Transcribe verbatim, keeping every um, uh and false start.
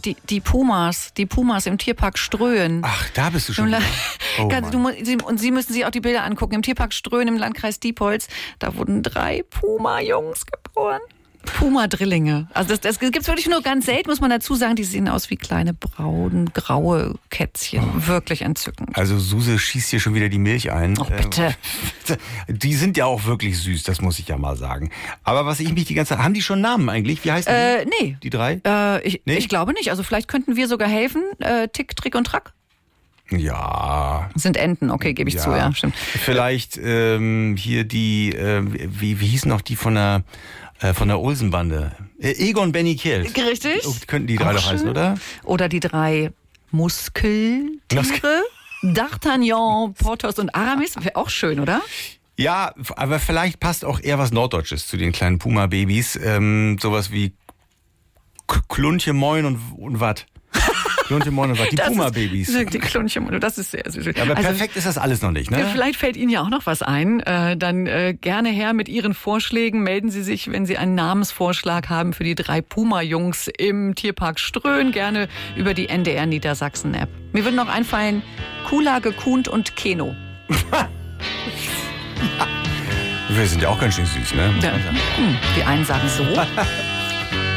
die, die Pumas, die Pumas im Tierpark Ströhen. Ach, da bist du schon. La- Oh, Ganz- du, Mann. mu- Sie- und Sie müssen sich auch die Bilder angucken. Im Tierpark Ströhen im Landkreis Diepholz, da wurden drei Puma-Jungs geboren. Puma-Drillinge. Also das, das gibt's wirklich nur ganz selten, muss man dazu sagen. Die sehen aus wie kleine braun, graue Kätzchen. Oh. Wirklich entzückend. Also Suse schießt hier schon wieder die Milch ein. Oh, bitte. Äh, Die sind ja auch wirklich süß, das muss ich ja mal sagen. Aber was ich mich die ganze Zeit... Haben die schon Namen eigentlich? Wie heißen Äh, die? nee. Die drei? Äh, ich, Nee? ich glaube nicht. Also vielleicht könnten wir sogar helfen. Äh, Tick, Trick und Track. Ja. Das sind Enten, okay, gebe ich zu, ja, stimmt. Vielleicht ähm, hier die, äh, wie, wie hießen noch die von der, äh, von der Olsenbande? Äh, Egon Benny Kjeld. Richtig. Oh, könnten die drei Auch doch heißen, schön. oder? Oder die drei Muskeltiere. D'Artagnan, Porthos und Aramis. Wäre auch schön, oder? Ja, aber vielleicht passt auch eher was Norddeutsches zu den kleinen Puma-Babys. Ähm, sowas wie K- Klunche Moin und, und wat. Klunche Moin und wat. Die Das ist- Puma-Babys. Die Klunchen, das ist sehr süß. Aber Also, perfekt ist das alles noch nicht, ne? vielleicht fällt Ihnen ja auch noch was ein. Äh, dann äh, gerne her mit Ihren Vorschlägen. Melden Sie sich, wenn Sie einen Namensvorschlag haben für die drei Puma-Jungs im Tierpark Ströhen. Gerne über die N D R Niedersachsen-App. Mir würde noch einfallen, Kula, Gekuhnt und Keno. Wir sind ja auch ganz schön süß, ne? Ja. Hm, die einen sagen so,